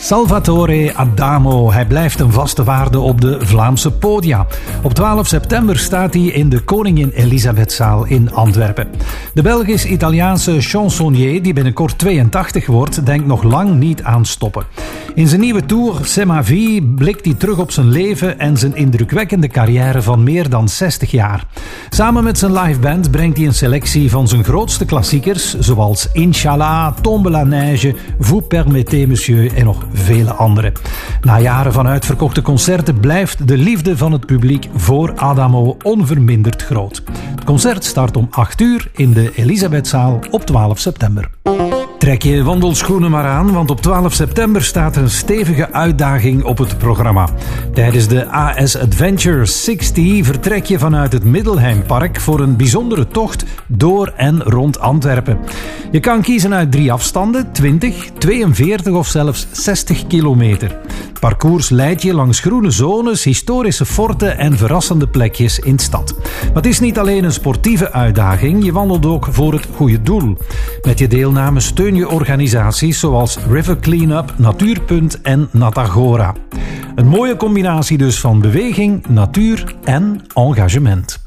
Salvatore Adamo, hij blijft een vaste waarde op de Vlaamse podia. Op 12 september staat hij in de Koningin Elisabethzaal in Antwerpen. De Belgisch-Italiaanse chansonnier, die binnenkort 82 wordt, denkt nog lang niet aan stoppen. In zijn nieuwe tour, C'est ma vie, blikt hij terug op zijn leven en zijn indrukwekkende carrière van meer dan 60 jaar. Samen met zijn liveband brengt hij een selectie van zijn grootste klassiekers, zoals Inch'Allah, Tombe la neige, Vous permettez monsieur en nog vele andere. Na jaren van uitverkochte concerten blijft de liefde van het publiek voor Adamo onverminderd groot. Het concert start om 8 uur in de Elisabethzaal op 12 september. Trek je wandelschoenen maar aan, want op 12 september staat er een stevige uitdaging op het programma. Tijdens de AS Adventure 60 vertrek je vanuit het Middelheimpark voor een bijzondere tocht door en rond Antwerpen. Je kan kiezen uit 3 afstanden, 20, 42 of zelfs 60 kilometer. Het parcours leidt je langs groene zones, historische forten en verrassende plekjes in de stad. Maar het is niet alleen een sportieve uitdaging, je wandelt ook voor het goede doel. Met je deelname steun je organisaties zoals River Cleanup, Natuurpunt en Natagora. Een mooie combinatie dus van beweging, natuur en engagement.